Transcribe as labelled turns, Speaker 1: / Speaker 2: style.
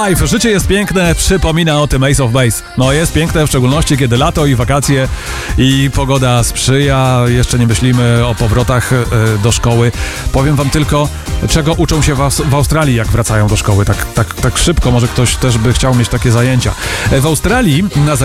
Speaker 1: Życie jest piękne, przypomina o tym Ace of Base. No jest piękne, w szczególności kiedy lato i wakacje i pogoda sprzyja. Jeszcze nie myślimy o powrotach do szkoły. Powiem wam tylko, czego uczą się w Australii, jak wracają do szkoły. Tak szybko, może ktoś też by chciał mieć takie zajęcia. W Australii na